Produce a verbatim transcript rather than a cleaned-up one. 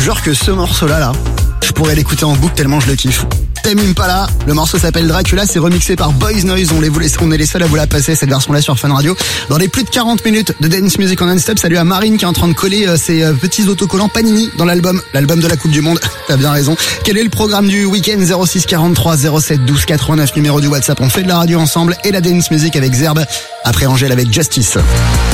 jure que ce morceau-là, là, je pourrais l'écouter en boucle tellement je le kiffe. Tame Impala, le morceau s'appelle Dracula, c'est remixé par Boys Noise, on, les voulait, on est les seuls à vous la passer, cette version-là sur Fun Radio. Dans les plus de quarante minutes de dance music en non-stop, salut à Marine qui est en train de coller euh, ses euh, petits autocollants Panini dans l'album, l'album de la Coupe du Monde. T'as bien raison. Quel est le programme du week-end? Zéro six quarante-trois zéro sept douze quatre-vingt-neuf, numéro du WhatsApp. On fait de la radio ensemble et la dance music avec Zerbe. Après Angèle avec Justice.